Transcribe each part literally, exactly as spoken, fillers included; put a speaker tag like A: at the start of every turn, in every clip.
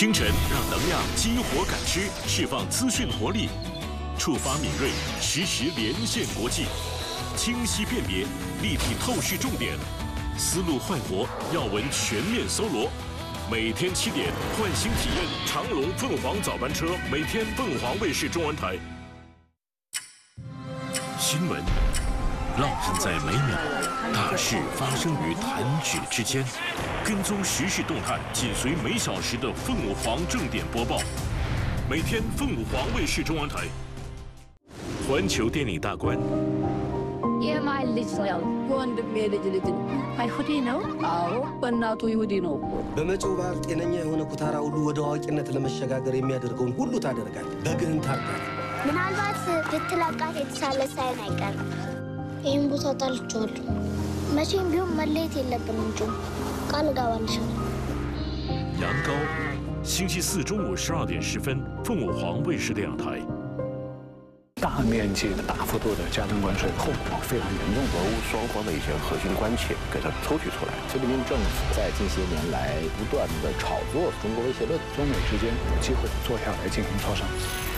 A: 清晨让能量激活感知，释放资讯活力，触发敏锐，实时连线国际，清晰辨别，立体透视重点，思路焕活，要闻全面搜罗。每天七点，换新体验长隆凤凰早班车，每天凤凰卫视中文台。新闻烙印在每秒，大事发生于弹指之间。跟踪时事动态，紧随每小时的凤凰正点播报。每天凤凰卫视中文台。环球电影大观。
B: Yeah, my little ወንድሜ ልጅ ልጅ አይሁዲ ነው? አዎ በእናቱ ይሁዲ ነው።
C: በመጪው በዓል ጤነኛ የሆነ ኩታራ ሁሉ ወደ አዋቂነት ለመሸጋገር የሚያደርገውን ሁሉ ታደርጋለህ። በግህን ታርዳለህ።
D: ምናልባት ብትላቃት የተሳለ ሳይን አይቀርም። ይህን ቦታ ጣልቼዋለሁ። መቼም ቢሆን መለየት የለብንም እንጂ ቃል እገባልሻለሁ።
A: 杨高，星期四中午十二点十分，凤凰卫视两台。
E: 大面积的、大幅度的加征关税，后果非常严重。
F: 俄乌双方的一些核心关切给它抽取出来。
G: 菲律宾政府在近些年来不断的炒作中国威胁论，
E: 中美之间有机会坐下来进行磋商。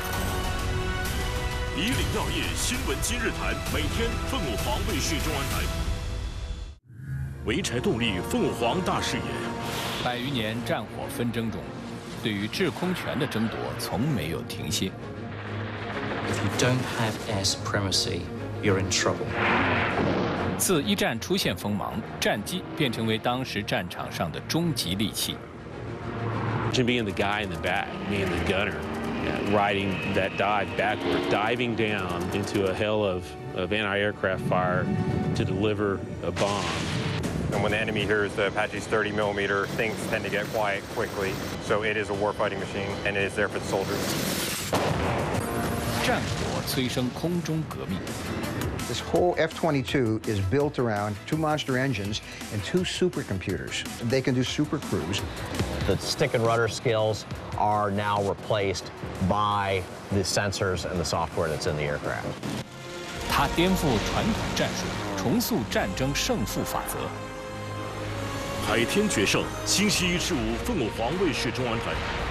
A: 以岭药业新闻今日谈，每天凤凰卫视中文台。潍柴动力凤凰大视野。
H: 百余年战火纷争中，对于制空权的争夺从没有停歇。
I: If you don't have air supremacy, you're in trouble.
H: 自一战出现锋芒，战机便成为当时战场上的终极利器。
J: Being the guy in the back, being the gunner, riding that dive backward, diving down into a hail of, of anti-aircraft fire to deliver a bomb.
K: And when the enemy hears the Apache's thirty millimeter, things tend to get quiet quickly. So it is a warfighting machine, and it is there for the soldiers.
H: 战火催生空中革命。
L: This whole F twenty-two is built around two monster engines and two supercomputers. They can do super cruise.
M: The stick and rudder skills are now replaced by the sensors and the software that's in the aircraft.
H: 它颠覆传统战术，重塑战争胜负法则。
A: 海天决胜，星期一至五，凤凰卫视中文台。